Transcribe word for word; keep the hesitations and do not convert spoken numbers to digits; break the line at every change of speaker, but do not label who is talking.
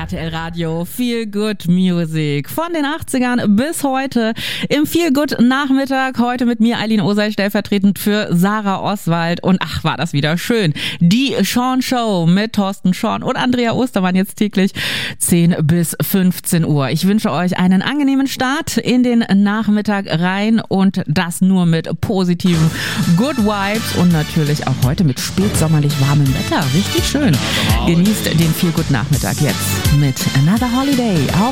T L Radio Feel Good Music von den achtzigern bis heute im Feel Good Nachmittag. Heute mit mir Eileen Osei, stellvertretend für Sarah Oswald. Und ach, war das wieder schön. Die Sean Show mit Thorsten Schorn und Andrea Ostermann jetzt täglich zehn bis fünfzehn Uhr. Ich wünsche euch einen angenehmen Start in den Nachmittag rein und das nur mit positiven Good Vibes und natürlich auch heute mit spätsommerlich warmem Wetter. Richtig schön. Genießt den Feel Good Nachmittag jetzt mit Another Holiday auf